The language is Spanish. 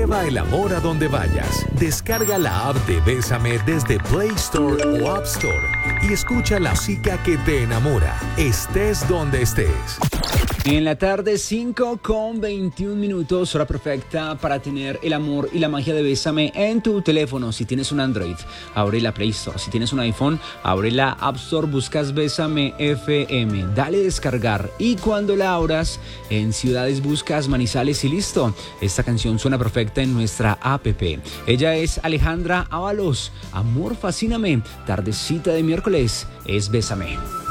Lleva el amor a donde vayas. Descarga la app de Bésame desde Play Store o App Store y escucha la música que te enamora, estés donde estés. En la tarde, 5:21, hora perfecta para tener el amor y la magia de Bésame en tu teléfono. Si tienes un Android, abre la Play Store. Si tienes un iPhone, abre la App Store, buscas Bésame FM, dale descargar y cuando la abras, en ciudades buscas Manizales y listo. Esta canción suena perfecta en nuestra app. Ella es Alejandra Ábalos. Amor, fascíname. Tardecita de miércoles es Bésame.